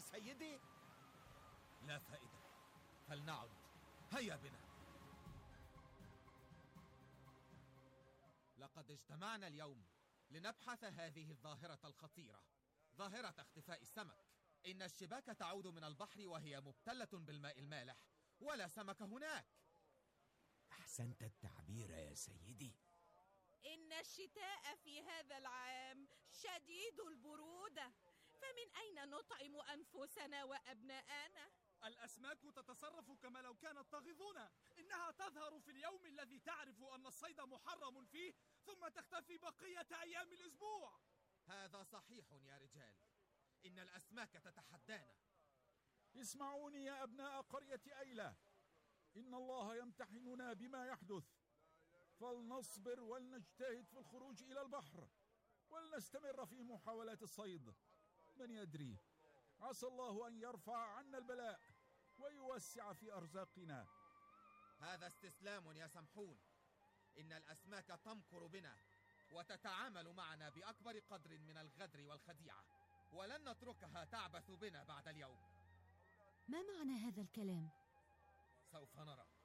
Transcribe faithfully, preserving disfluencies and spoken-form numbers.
سيدي؟ لا فائدة، فلنعد، هيا بنا. لقد اجتمعنا اليوم لنبحث هذه الظاهرة الخطيرة، ظاهرة اختفاء السمك. إن الشباك تعود من البحر وهي مبتلة بالماء المالح، ولا سمك هناك. أحسنت التعبير يا سيدي. إن الشتاء في هذا العام شديد البرودة، فمن أين نطعم أنفسنا وأبناءنا؟ الأسماك تتصرف كما لو كانت تغيظنا، إنها تظهر في اليوم الذي تعرف أن الصيد محرم فيه، ثم تختفي بقية أيام الأسبوع. هذا صحيح يا رجال، إن الأسماك تتحدانا. اسمعوني يا أبناء قرية أيلة، إن الله يمتحننا بما يحدث، فلنصبر ولنجتهد في الخروج إلى البحر، ولنستمر في محاولات الصيد. من يدري، عسى الله أن يرفع عنا البلاء ويوسع في أرزاقنا. هذا استسلام يا سمحون، إن الأسماك تمكر بنا وتتعامل معنا بأكبر قدر من الغدر والخديعة، ولن نتركها تعبث بنا بعد اليوم. ما معنى هذا الكلام؟ سوف نرى.